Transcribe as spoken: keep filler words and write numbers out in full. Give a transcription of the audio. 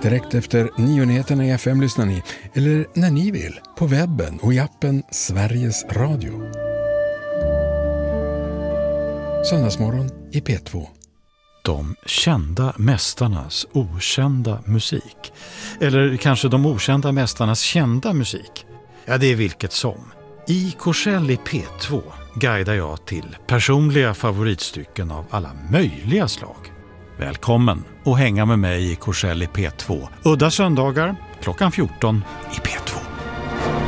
Direkt efter nyheterna i F M lyssnar ni, eller när ni vill, på webben och i appen Sveriges Radio. Söndagsmorgon i P två. De kända mästarnas okända musik. Eller kanske de okända mästarnas kända musik. Ja, det är vilket som. I Korsell i P två guidar jag till personliga favoritstycken av alla möjliga slag. Välkommen och hänga med mig i Korsell i P två. Udda söndagar klockan fjorton i P två.